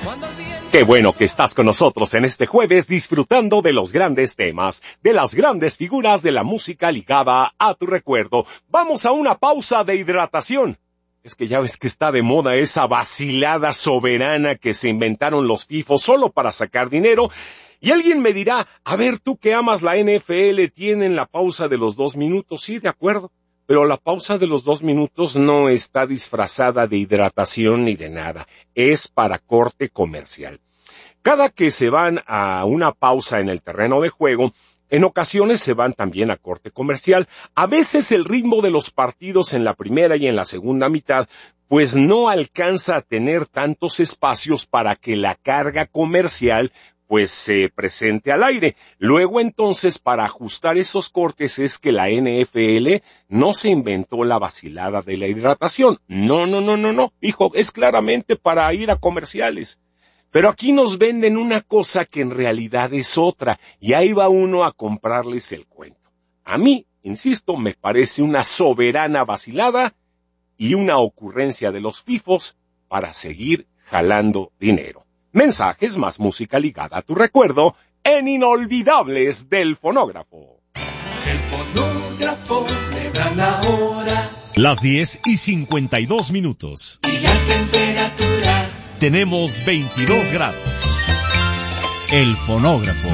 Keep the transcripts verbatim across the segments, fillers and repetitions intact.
Qué bueno que estás con nosotros en este jueves disfrutando de los grandes temas, de las grandes figuras de la música ligada a tu recuerdo. Vamos a una pausa de hidratación. Es que ya ves que está de moda esa vacilada soberana que se inventaron los fifos solo para sacar dinero. Y alguien me dirá, a ver, tú que amas la N F L, tienen la pausa de los dos minutos. Sí, de acuerdo. Pero la pausa de los dos minutos no está disfrazada de hidratación ni de nada. Es para corte comercial. Cada que se van a una pausa en el terreno de juego, en ocasiones se van también a corte comercial. A veces el ritmo de los partidos en la primera y en la segunda mitad, pues no alcanza a tener tantos espacios para que la carga comercial pues se presente al aire. Luego entonces, para ajustar esos cortes es que la N F L no se inventó la vacilada de la hidratación. No, no, no, no, no. Hijo, es claramente para ir a comerciales. Pero aquí nos venden una cosa que en realidad es otra, y ahí va uno a comprarles el cuento. A mí, insisto, me parece una soberana vacilada y una ocurrencia de los fifos para seguir jalando dinero. Mensajes más música ligada a tu recuerdo en Inolvidables del Fonógrafo. El fonógrafo le da la hora. Las diez y cincuenta y dos minutos. Y la temperatura. Tenemos veintidós grados. El fonógrafo.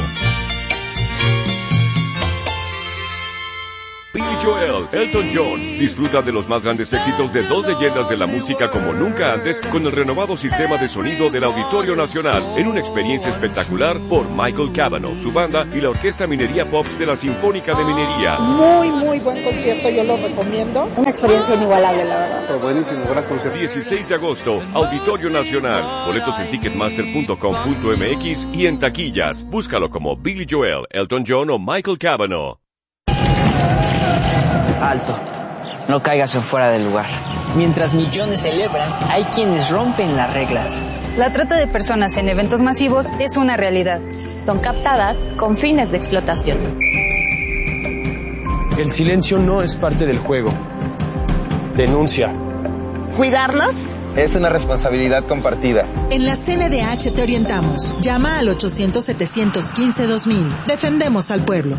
Billy Joel, Elton John, disfruta de los más grandes éxitos de dos leyendas de la música como nunca antes con el renovado sistema de sonido del Auditorio Nacional en una experiencia espectacular por Michael Cavanaugh, su banda y la Orquesta Minería Pops de la Sinfónica de Minería. Muy, muy buen concierto, yo lo recomiendo. Una experiencia inigualable, la verdad. Pero buenísimo, gran concierto. dieciséis de agosto, Auditorio Nacional. Boletos en ticketmaster punto com punto m x y en taquillas. Búscalo como Billy Joel, Elton John o Michael Cavanaugh. Alto, no caigas en fuera del lugar. Mientras millones celebran, hay quienes rompen las reglas. La trata de personas en eventos masivos es una realidad. Son captadas con fines de explotación. El silencio no es parte del juego. Denuncia. ¿Cuidarnos? Es una responsabilidad compartida. En la C N D H te orientamos. Llama al ochocientos, setecientos quince, dos mil. Defendemos al pueblo.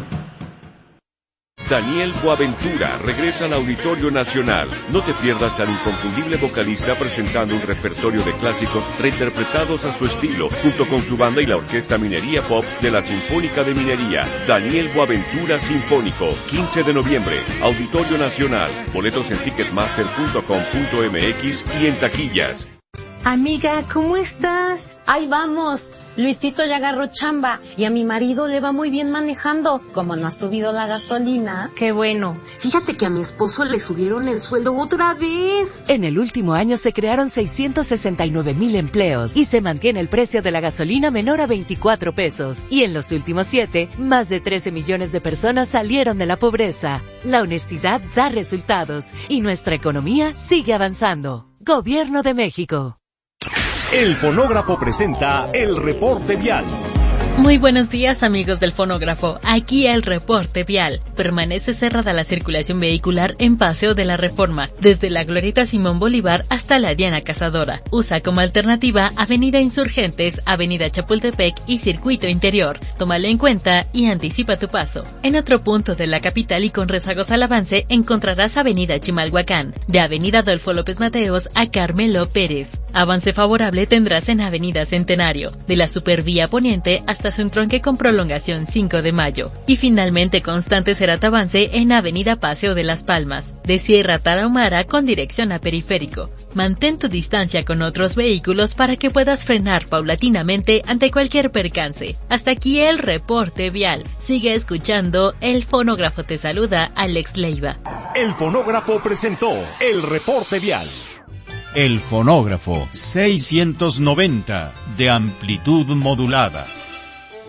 Daniel Boaventura regresa al Auditorio Nacional. No te pierdas al inconfundible vocalista presentando un repertorio de clásicos reinterpretados a su estilo, junto con su banda y la Orquesta Minería Pop de la Sinfónica de Minería. Daniel Boaventura Sinfónico, quince de noviembre, Auditorio Nacional. Boletos en ticketmaster punto com punto m x y en taquillas. Amiga, ¿cómo estás? Ahí vamos. Luisito ya agarró chamba y a mi marido le va muy bien manejando. Como no ha subido la gasolina. Qué bueno. Fíjate que a mi esposo le subieron el sueldo otra vez. En el último año se crearon seiscientos sesenta y nueve mil empleos y se mantiene el precio de la gasolina menor a veinticuatro pesos. Y en los últimos siete, más de trece millones de personas salieron de la pobreza. La honestidad da resultados y nuestra economía sigue avanzando. Gobierno de México. El Fonógrafo presenta el reporte vial. Muy buenos días, amigos del Fonógrafo. Aquí el reporte vial. Permanece cerrada la circulación vehicular en Paseo de la Reforma, desde la Glorieta Simón Bolívar hasta la Diana Cazadora. Usa como alternativa Avenida Insurgentes, Avenida Chapultepec y Circuito Interior. Tómalo en cuenta y anticipa tu paso. En otro punto de la capital y con rezagos al avance encontrarás Avenida Chimalhuacán, de Avenida Adolfo López Mateos a Carmelo Pérez. Avance favorable tendrás en Avenida Centenario, de la Supervía Poniente hasta su entronque con prolongación cinco de mayo. Y finalmente constante será tu avance en Avenida Paseo de las Palmas, de Sierra Tarahumara con dirección a Periférico. Mantén tu distancia con otros vehículos para que puedas frenar paulatinamente ante cualquier percance. Hasta aquí el reporte vial. Sigue escuchando, el Fonógrafo te saluda, Alex Leiva. El Fonógrafo presentó el reporte vial. El Fonógrafo seiscientos noventa de amplitud modulada.